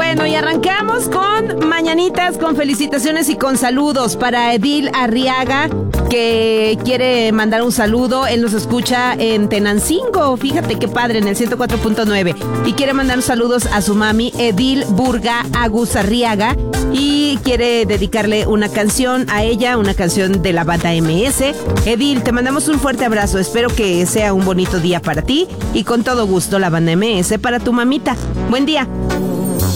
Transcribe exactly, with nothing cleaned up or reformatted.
Bueno, y arrancamos con mañanitas, con felicitaciones y con saludos para Edil Arriaga, que quiere mandar un saludo. Él nos escucha en Tenancingo, fíjate qué padre, en el ciento cuatro punto nueve. Y quiere mandar saludos a su mami, Edil Burga Agus Arriaga, y quiere dedicarle una canción a ella, una canción de la banda eme ese. Edil, te mandamos un fuerte abrazo, espero que sea un bonito día para ti y con todo gusto la banda eme ese para tu mamita. Buen día.